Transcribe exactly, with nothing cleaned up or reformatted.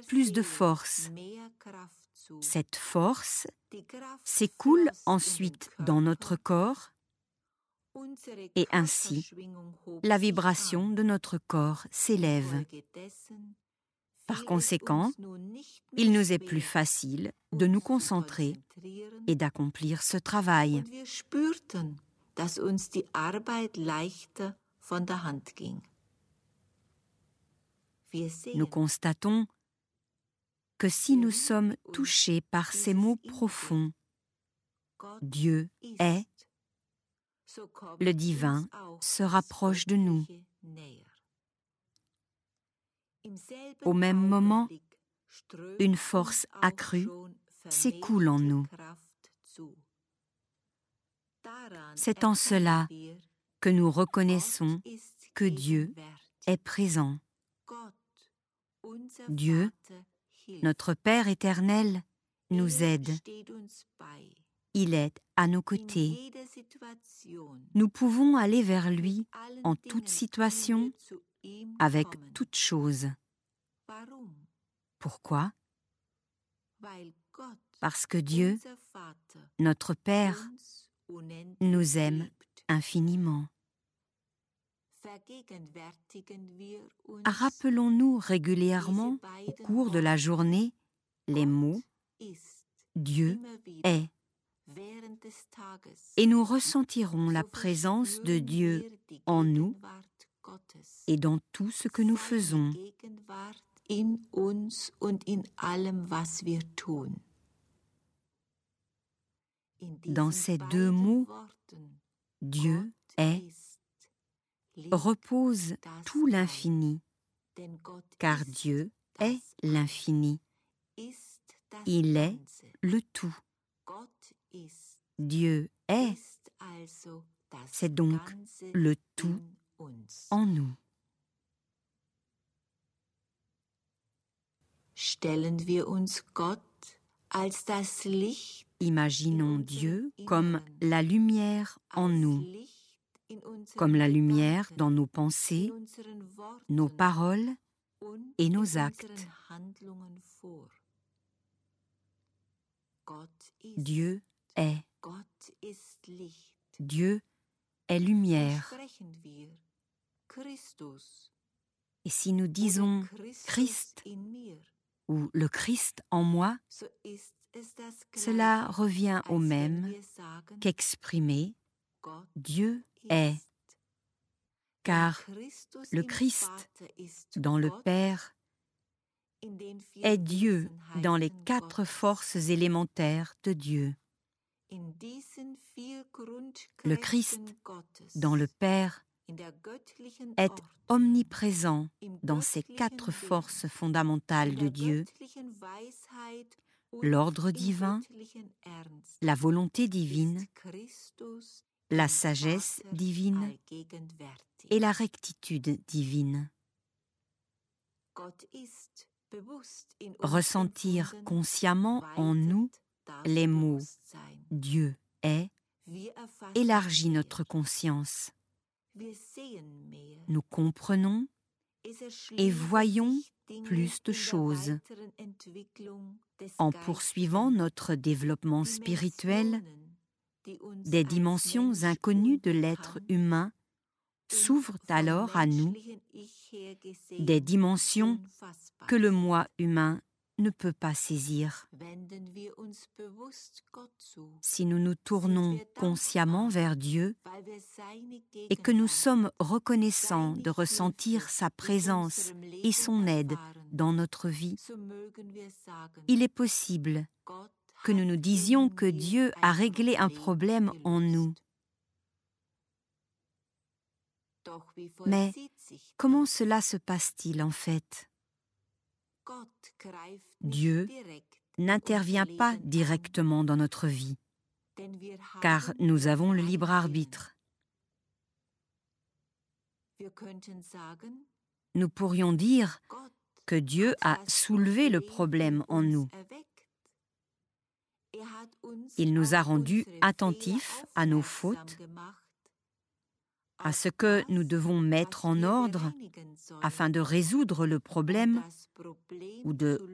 plus de force. Cette force s'écoule ensuite dans notre corps et ainsi, la vibration de notre corps s'élève. Par conséquent, il nous est plus facile de nous concentrer et d'accomplir ce travail. Nous constatons que si nous sommes touchés par ces mots profonds, Dieu est, le divin se rapproche de nous. Au même moment, une force accrue s'écoule en nous. C'est en cela que nous reconnaissons que Dieu est présent. Dieu, notre Père éternel, nous aide. Il est à nos côtés. Nous pouvons aller vers lui en toute situation, avec toute chose. Pourquoi? Parce que Dieu, notre Père, nous aime infiniment. Rappelons-nous régulièrement au cours de la journée les mots « Dieu est » et nous ressentirons la présence de Dieu en nous et dans tout ce que nous faisons. Dans ces deux mots, Dieu est, repose tout l'infini, car Dieu est l'infini. Il est le tout. Dieu est, c'est donc le tout en nous. Imaginons Dieu comme la lumière en nous, comme la lumière dans nos pensées, nos paroles et nos actes. Dieu est. Dieu est lumière. Et si nous disons Christ ou le Christ en moi, cela revient au même qu'exprimer Dieu est. Car le Christ dans le Père est Dieu dans les quatre forces élémentaires de Dieu. Le Christ dans le Père est omniprésent dans ces quatre forces fondamentales de Dieu, l'ordre divin, la volonté divine, la sagesse divine et la rectitude divine. Ressentir consciemment en nous les mots « Dieu est » élargit notre conscience. Nous comprenons et voyons plus de choses. En poursuivant notre développement spirituel, des dimensions inconnues de l'être humain s'ouvrent alors à nous, des dimensions que le moi humain ne peut pas saisir. Si nous nous tournons consciemment vers Dieu et que nous sommes reconnaissants de ressentir sa présence et son aide dans notre vie, il est possible que nous nous disions que Dieu a réglé un problème en nous. Mais comment cela se passe-t-il en fait? Dieu n'intervient pas directement dans notre vie, car nous avons le libre arbitre. Nous pourrions dire que Dieu a soulevé le problème en nous. Il nous a rendus attentifs à nos fautes, à ce que nous devons mettre en ordre afin de résoudre le problème ou de